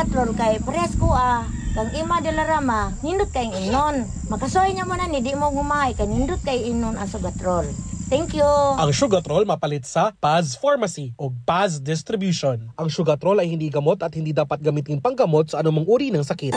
Asugatrol kay pares ko kang ima de la rama, nindot kay inon. Makasoy niya mo na ni di mo gumay kay nindot kay inon Asugatrol. Thank you. Ang Sugatrol mapalit sa Paz Pharmacy o Paz Distribution. Ang Sugatrol ay hindi gamot at hindi dapat gamitin panggamot sa anumang uri ng sakit.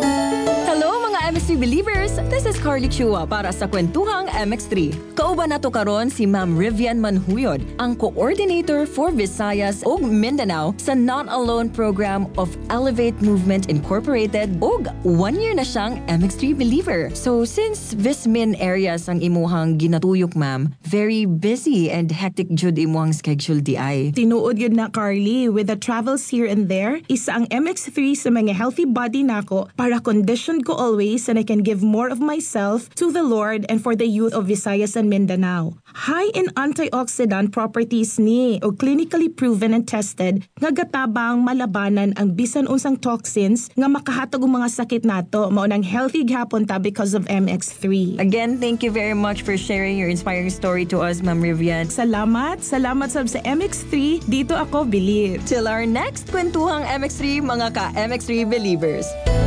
Hello mga MX3 believers! This is Carly Chua para sa Kwentuhang MX3. Kauban nato karon si Ma'am Rivian Manhuyod, ang Coordinator for Visayas ug Mindanao sa Not Alone Program of Elevate Movement Incorporated ug 1 year na siyang MX3 believer. So since Vismin areas ang imuhang ginatuyok ma'am, very busy and hectic jud imuhang schedule di ay. Tinuod yun na Carly, with the travels here and there, isa ang MX3 sa mga healthy body nako para condition ko always and I can give more of myself to the Lord and for the youth of Visayas and Mindanao. High in antioxidant properties ni o clinically proven and tested nga gatabang malabanan ang bisan unsang toxins nga makahatag og mga sakit nato mao nang healthy gyapon ta because of MX3. Again, thank you very much for sharing your inspiring story to us, Ma'am Rivian. Salamat sab sa MX3. Dito ako believe. Till our next Kwentuhang MX3, mga ka-MX3 believers.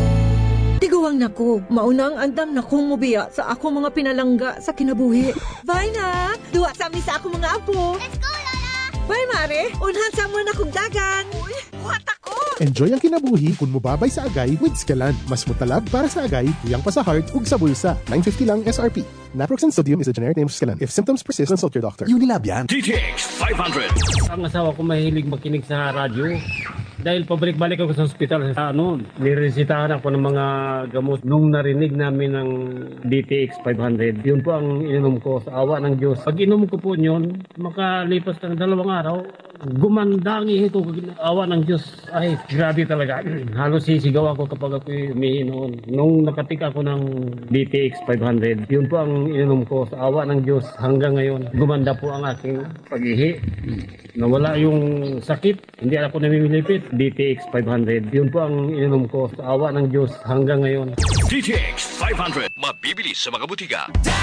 Tiguang nako, maunang andam na kong mubiya sa ako mga pinalangga sa kinabuhi. Bye na! Duwa sa amin sa ako mga apo. Let's go, Lola! Bye, Mare! Unhan sa mo na kong dagan. Uy, kuhat ako! Enjoy ang kinabuhi kung mubabay sa agay with Scalan. Mas mutalab para sa agay, tuyang pa sa heart ug sa bulsa. 950 lang SRP. Naproxen sodium is a generic name of Scalan. If symptoms persist, consult your doctor. Unilab yan. DTX 500. Ang asawa ko mahilig makinig sa radyo. Dahil pabalik-balik ako sa ospital, niresitahan ako ng mga gamot. Nung narinig namin ng DTX 500, yun po ang ininom ko sa awa ng Diyos. Pag inom ko po yun, makalipas ng 2 araw, gumandangi ito. Awa ng Diyos, ay grabe talaga. Halos sisigaw ako kapag ako umihi noon. Nung nakatik ako ng DTX 500, yun po ang ininom ko sa awa ng Diyos. Hanggang ngayon, gumanda po ang aking pag-ihi. Nawala yung sakit, hindi ako namimilipit. DTX 500, yun po ang ininom ko sa awa ng Diyos hanggang ngayon. DTX 500, mabibili sa mga butika.